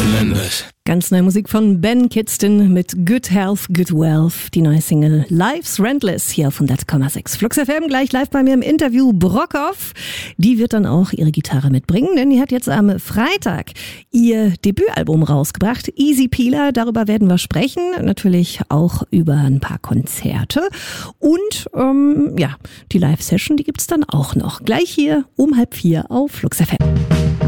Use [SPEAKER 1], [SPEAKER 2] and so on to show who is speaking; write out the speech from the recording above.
[SPEAKER 1] Mendes.
[SPEAKER 2] Ganz neue Musik von Ben Kidston mit Good Health, Good Wealth. Die neue Single Life's Rentless hier auf 100,6. Flux FM gleich live bei mir im Interview. Brockhoff, die wird dann auch ihre Gitarre mitbringen, denn die hat jetzt am Freitag ihr Debütalbum rausgebracht. Easy Peeler, darüber werden wir sprechen. Natürlich auch über ein paar Konzerte. Und die Live-Session, die gibt's dann auch noch. Gleich hier um 3:30 auf Flux FM.